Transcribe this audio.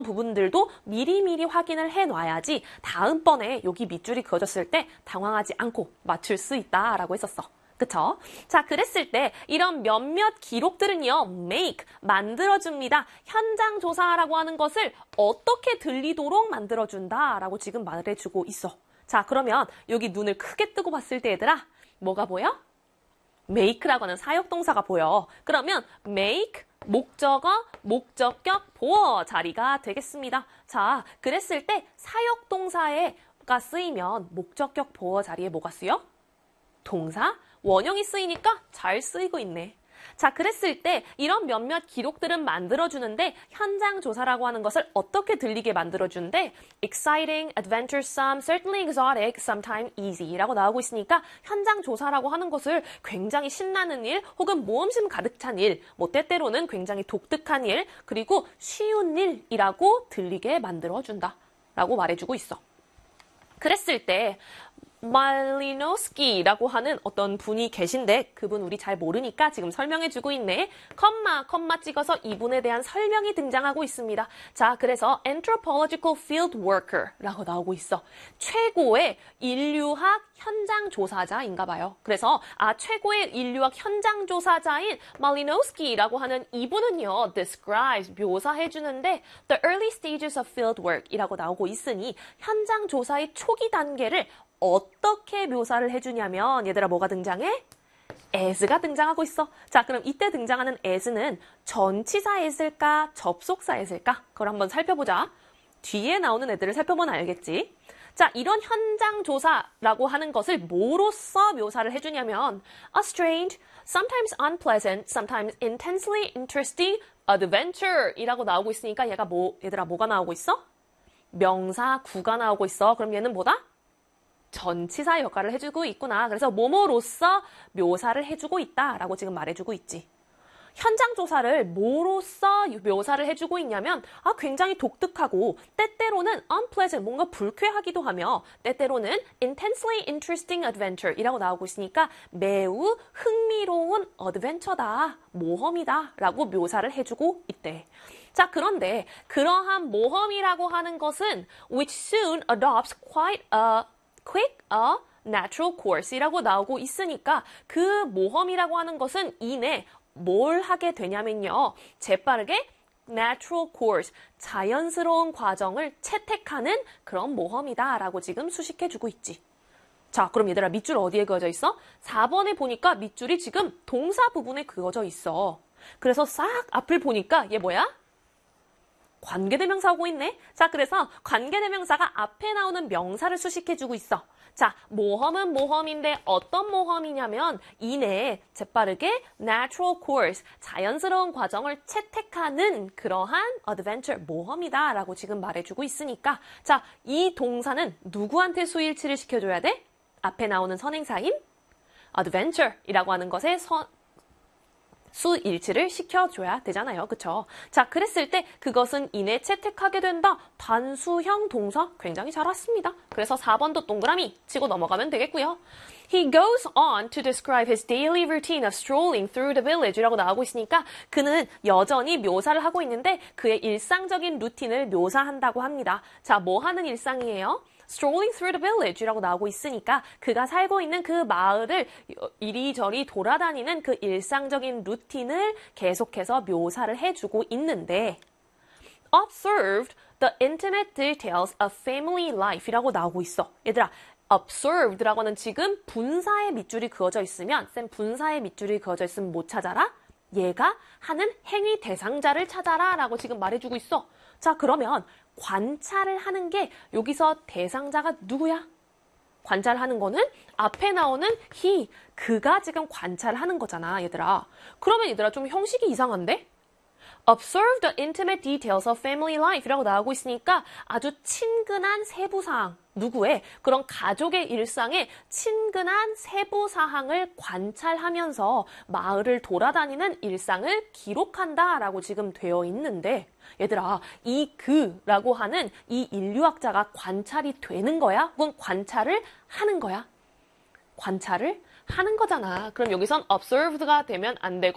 부분들도 미리미리 확인을 해놔야지 다음번에 여기 밑줄이 그어졌을 때 당황하지 않고 맞출 수 있다라고 했었어. 그쵸? 자, 그랬을 때 이런 몇몇 기록들은요, make, 만들어줍니다. 현장 조사라고 하는 것을 어떻게 들리도록 만들어준다라고 지금 말해주고 있어. 자, 그러면 여기 눈을 크게 뜨고 봤을 때 얘들아, 뭐가 보여? make라고 하는 사역동사가 보여. 그러면 make, 목적어, 목적격, 보어 자리가 되겠습니다. 자, 그랬을 때 사역동사가 쓰이면 목적격, 보어 자리에 뭐가 쓰여? 동사, 원형이 쓰이니까 잘 쓰이고 있네. 자, 그랬을 때 이런 몇몇 기록들은 만들어주는데 현장 조사라고 하는 것을 어떻게 들리게 만들어주는데 exciting, adventuresome, certainly exotic, sometimes easy 라고 나오고 있으니까 현장 조사라고 하는 것을 굉장히 신나는 일 혹은 모험심 가득 찬 일, 뭐 때때로는 굉장히 독특한 일, 그리고 쉬운 일이라고 들리게 만들어준다 라고 말해주고 있어. 그랬을 때 말리노스키라고 하는 어떤 분이 계신데 그분 우리 잘 모르니까 지금 설명해주고 있네. 컴마 찍어서 이분에 대한 설명이 등장하고 있습니다. 자, 그래서 anthropological field worker라고 나오고 있어. 최고의 인류학 현장 조사자인가 봐요. 그래서 최고의 인류학 현장 조사자인 말리노스키라고 하는 이분은요, describes, 묘사해주는데 the early stages of field work이라고 나오고 있으니 현장 조사의 초기 단계를 어떻게 묘사를 해주냐면 얘들아 뭐가 등장해? as가 등장하고 있어. 자, 그럼 이때 등장하는 as는 전치사 as일까? 접속사 as일까? 그걸 한번 살펴보자. 뒤에 나오는 애들을 살펴보면 알겠지. 자, 이런 현장 조사라고 하는 것을 뭐로써 묘사를 해주냐면 a strange, sometimes unpleasant, sometimes intensely interesting adventure 이라고 나오고 있으니까 얘들아 뭐가 나오고 있어? 명사 구가 나오고 있어. 그럼 얘는 뭐다? 전치사 역할을 해주고 있구나. 그래서 뭐뭐로써 묘사를 해주고 있다라고 지금 말해주고 있지. 현장 조사를 뭐로써 묘사를 해주고 있냐면 굉장히 독특하고 때때로는 unpleasant, 뭔가 불쾌하기도 하며 때때로는 intensely interesting adventure 이라고 나오고 있으니까 매우 흥미로운 어드벤처다, 모험이다 라고 묘사를 해주고 있대. 자, 그런데 그러한 모험이라고 하는 것은 which soon adopts quite a quick a natural course이라고 나오고 있으니까 그 모험이라고 하는 것은 이내 뭘 하게 되냐면요. 재빠르게 natural course, 자연스러운 과정을 채택하는 그런 모험이다라고 지금 수식해주고 있지. 자, 그럼 얘들아 밑줄 어디에 그어져 있어? 4번에 보니까 밑줄이 지금 동사 부분에 그어져 있어. 그래서 싹 앞을 보니까 얘 뭐야? 관계대명사 오고 있네. 자, 그래서 관계대명사가 앞에 나오는 명사를 수식해주고 있어. 자, 모험은 모험인데 어떤 모험이냐면 이내에 재빠르게 natural course, 자연스러운 과정을 채택하는 그러한 adventure, 모험이다 라고 지금 말해주고 있으니까 자, 이 동사는 누구한테 수일치를 시켜줘야 돼? 앞에 나오는 선행사인 adventure 이라고 하는 것에 수일치를 시켜줘야 되잖아요. 그쵸? 자, 그랬을 때 그것은 이내 채택하게 된다. 단수형 동사 굉장히 잘 왔습니다. 그래서 4번도 동그라미 치고 넘어가면 되겠고요. He goes on to describe his daily routine of strolling through the village 라고 나오고 있으니까 그는 여전히 묘사를 하고 있는데 그의 일상적인 루틴을 묘사한다고 합니다. 자, 뭐 하는 일상이에요? strolling through the village라고 나오고 있으니까 그가 살고 있는 그 마을을 이리저리 돌아다니는 그 일상적인 루틴을 계속해서 묘사를 해주고 있는데 observed the intimate details of family life이라고 나오고 있어. 얘들아, observed라고 하는 지금 분사의 밑줄이 그어져 있으면 쌤 분사의 밑줄이 그어져 있으면 못 찾아라? 얘가 하는 행위 대상자를 찾아라 라고 지금 말해주고 있어. 자, 그러면 관찰을 하는 게 여기서 대상자가 누구야? 관찰하는 거는 앞에 나오는 he, 그가 지금 관찰을 하는 거잖아, 얘들아. 그러면 얘들아 좀 형식이 이상한데? Observe the intimate details of family life이라고 나오고 있으니까 아주 친근한 세부사항, 누구의? 그런 가족의 일상의 친근한 세부사항을 관찰하면서 마을을 돌아다니는 일상을 기록한다라고 지금 되어 있는데 얘들아, 이 그라고 하는 이 인류학자가 관찰이 되는 거야? 혹은 관찰을 하는 거야? 관찰을 하는 거잖아. 그럼 여기선 observed가 되면 안 되고